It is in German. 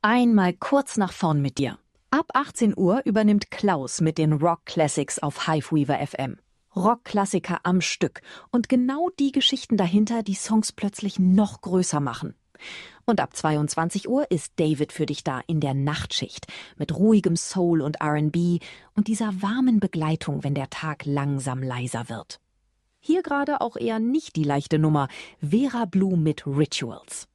Einmal kurz nach vorn mit dir. Ab 18 Uhr übernimmt Klaus mit den Rock Classics auf Hiveweaver FM. Rockklassiker am Stück und genau die Geschichten dahinter, die Songs plötzlich noch größer machen. Und ab 22 Uhr ist David für dich da in der Nachtschicht mit ruhigem Soul und R&B und dieser warmen Begleitung, wenn der Tag langsam leiser wird. Hier gerade auch eher nicht die leichte Nummer, Vera Blue mit Rituals.